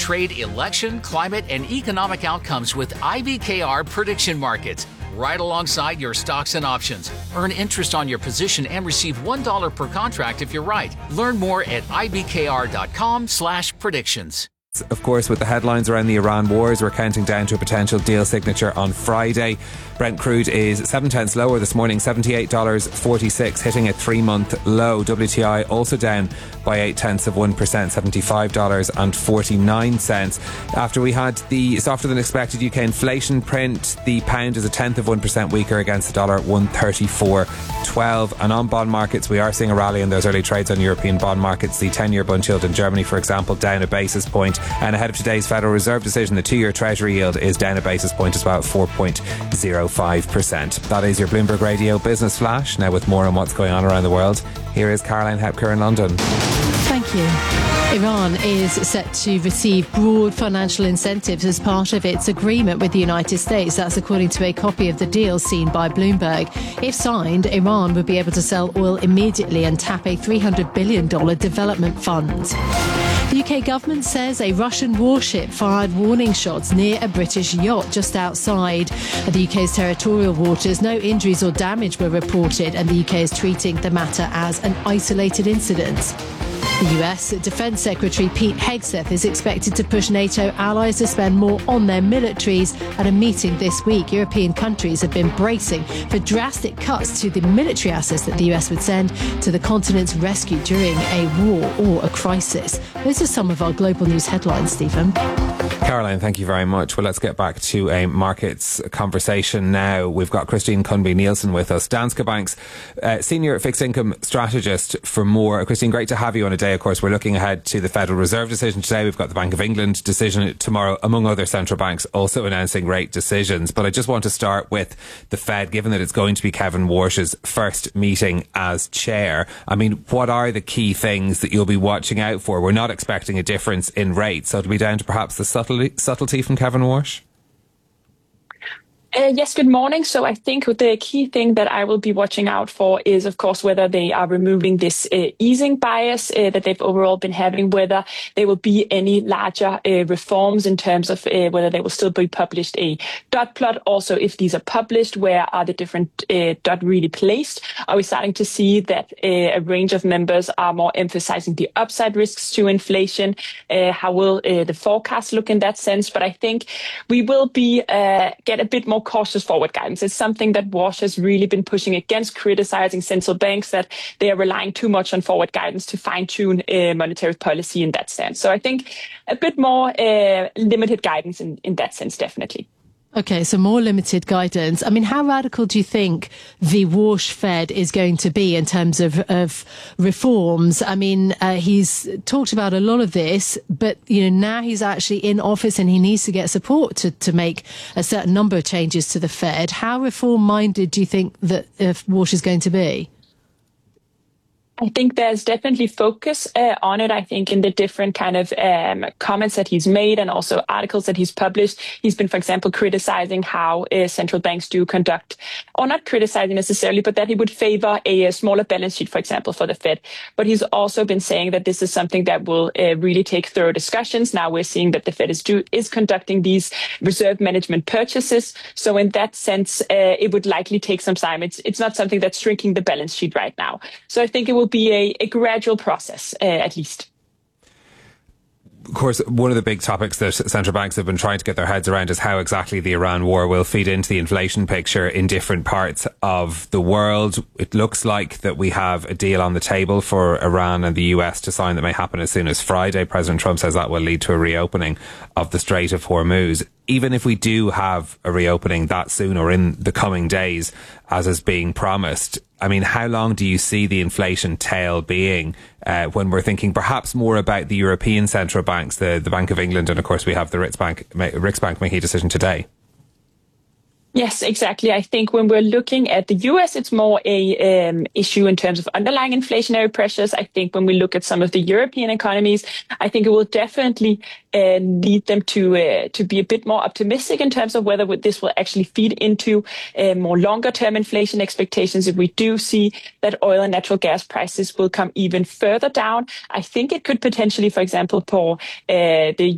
trade, election, climate, and economic outcomes with IBKR prediction markets. Right alongside your stocks and options. Earn interest on your position and receive $1 per contract if you're right. Learn more at ibkr.com/predictions. Of course, with the headlines around the Iran wars, we're counting down to a potential deal signature on Friday. Brent crude is 7 cents lower this morning, $78.46, hitting a 3-month low. WTI also down by 0.8%, $75.49. After we had the softer than expected UK inflation print, the pound is 0.1% weaker against the dollar, 134.12. And on bond markets, we are seeing a rally in those early trades on European bond markets. The 10-year bund yield in Germany, for example, down a basis point. And ahead of today's Federal Reserve decision, the 2-year Treasury yield is down a basis point as well at 4.05%. That is your Bloomberg Radio Business Flash. Now with more on what's going on around the world, here is Caroline Hepker in London. Thank you. Iran is set to receive broad financial incentives as part of its agreement with the United States. That's according to a copy of the deal seen by Bloomberg. If signed, Iran would be able to sell oil immediately and tap a $300 billion development fund. The UK government says a Russian warship fired warning shots near a British yacht just outside the UK's territorial waters. No injuries or damage were reported, and the UK is treating the matter as an isolated incident. The US Defence Secretary Pete Hegseth is expected to push NATO allies to spend more on their militaries at a meeting this week. European countries have been bracing for drastic cuts to the military assets that the US would send to the continent's rescue during a war or a crisis. Those are some of our global news headlines, Stephen. Caroline, thank you very much. Well, let's get back to a markets conversation now. We've got Christine Kunby-Nielsen with us, Danske Bank's senior fixed income strategist for more. Christine, great to have you on a day. Of course, we're looking ahead to the Federal Reserve decision today. We've got the Bank of England decision tomorrow, among other central banks also announcing rate decisions. But I just want to start with the Fed, given that it's going to be Kevin Warsh's first meeting as chair. I mean, what are the key things that you'll be watching out for? We're not expecting a difference in rates, so it'll be down to perhaps the subtlety from Kevin Warsh? Yes, good morning. So I think the key thing that I will be watching out for is, of course, whether they are removing this easing bias that they've overall been having, whether there will be any larger reforms in terms of whether they will still be published a dot plot. Also, if these are published, where are the different dot really placed? Are we starting to see that a range of members are more emphasizing the upside risks to inflation? How will the forecast look in that sense? But I think we will be get a bit more cautious forward guidance. It's something that Warsh has really been pushing against, criticizing central banks that they are relying too much on forward guidance to fine-tune monetary policy in that sense. So I think a bit more limited guidance in that sense, definitely. Okay, so more limited guidance. I mean, how radical do you think the Warsh Fed is going to be in terms of reforms? I mean, he's talked about a lot of this, but, you know, now he's actually in office and he needs to get support to make a certain number of changes to the Fed. How reform-minded do you think that Warsh is going to be? I think there's definitely focus on it. I think in the different kind of comments that he's made and also articles that he's published, he's been, for example, criticizing how central banks do conduct, or not criticizing necessarily, but that he would favor a smaller balance sheet, for example, for the Fed. But he's also been saying that this is something that will really take thorough discussions. Now we're seeing that the Fed is conducting these reserve management purchases. So in that sense, it would likely take some time. It's not something that's shrinking the balance sheet right now. So I think it will be a gradual process, at least. Of course, one of the big topics that central banks have been trying to get their heads around is how exactly the Iran war will feed into the inflation picture in different parts of the world. It looks like that we have a deal on the table for Iran and the US to sign that may happen as soon as Friday. President Trump says that will lead to a reopening of the Strait of Hormuz. Even if we do have a reopening that soon or in the coming days, as is being promised, I mean, how long do you see the inflation tail being when we're thinking perhaps more about the European central banks, the Bank of England, and of course we have the Riksbank making a decision today? Yes, exactly. I think when we're looking at the US, it's more a issue in terms of underlying inflationary pressures. I think when we look at some of the European economies, I think it will definitely lead them to be a bit more optimistic in terms of whether this will actually feed into more longer term inflation expectations. If we do see that oil and natural gas prices will come even further down, I think it could potentially, for example, for the